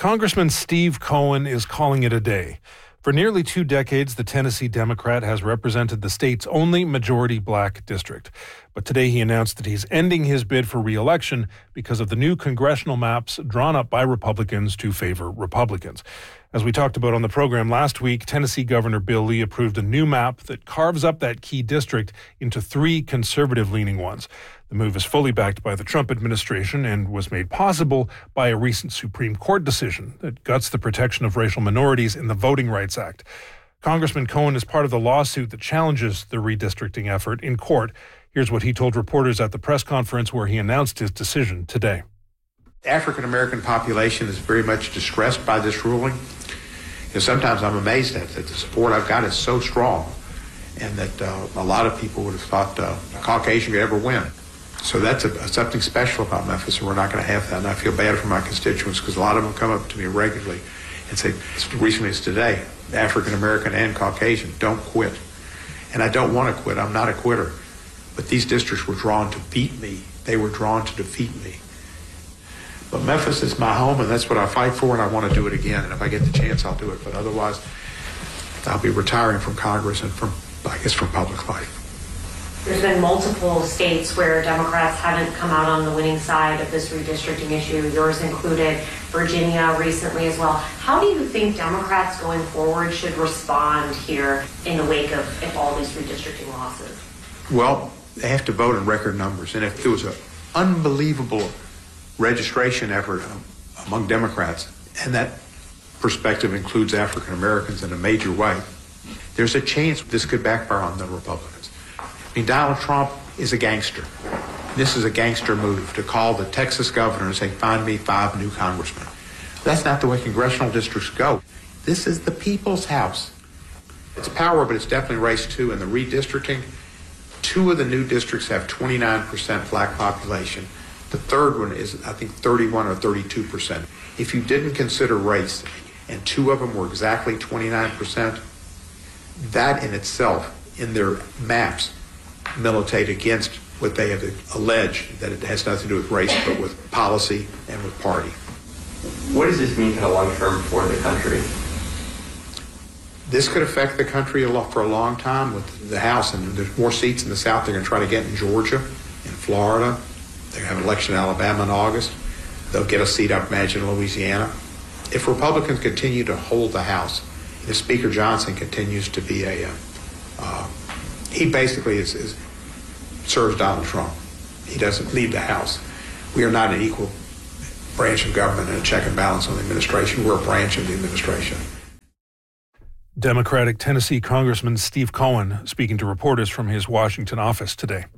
Congressman Steve Cohen is calling it a day. For nearly 2 decades, the Tennessee Democrat has represented the state's only majority black district. But today he announced that he's ending his bid for re-election because of the new congressional maps drawn up by Republicans to favor Republicans. As we talked about on the program last week, Tennessee Governor Bill Lee approved a new map that carves up that key district into 3 conservative-leaning ones. The move is fully backed by the Trump administration and was made possible by a recent Supreme Court decision that guts the protection of racial minorities in the Voting Rights Act. Congressman Cohen is part of the lawsuit that challenges the redistricting effort in court. Here's what he told reporters at the press conference where he announced his decision today. The African-American population is very much distressed by this ruling. And sometimes I'm amazed at that the support I've got is so strong, and that a lot of people would have thought a Caucasian could ever win. So that's something special about Memphis, and we're not going to have that. And I feel bad for my constituents because a lot of them come up to me regularly and say, as recently as today, African-American and Caucasian, don't quit. And I don't want to quit. I'm not a quitter. But these districts were drawn to beat me. They were drawn to defeat me. But Memphis is my home, and that's what I fight for, and I want to do it again. And if I get the chance, I'll do it. But otherwise, I'll be retiring from Congress and from public life. There's been multiple states where Democrats haven't come out on the winning side of this redistricting issue, yours included, Virginia recently as well. How do you think Democrats going forward should respond here in the wake of all these redistricting losses? Well, they have to vote in record numbers. And if there was an unbelievable registration effort among Democrats, and that perspective includes African Americans in a major way, there's a chance this could backfire on the Republicans. I mean, Donald Trump is a gangster. This is a gangster move to call the Texas governor and say, find me 5 new congressmen. That's not the way congressional districts go. This is the people's house. It's power, but it's definitely race 2. In the redistricting, 2 of the new districts have 29% black population. The third one is, I think, 31 or 32%. If you didn't consider race, and 2 of them were exactly 29%, that in itself, in their maps, militate against what they have alleged, that it has nothing to do with race, but with policy and with party. What does this mean for the long term for the country? This could affect the country for a long time with the House, and there's more seats in the South they're going to try to get in Georgia, in Florida. They're going to have an election in Alabama in August. They'll get a seat, I imagine, in Louisiana. If Republicans continue to hold the House, if Speaker Johnson continues to be he basically serves Donald Trump. He doesn't leave the House. We are not an equal branch of government and a check and balance on the administration. We're a branch of the administration. Democratic Tennessee Congressman Steve Cohen speaking to reporters from his Washington office today.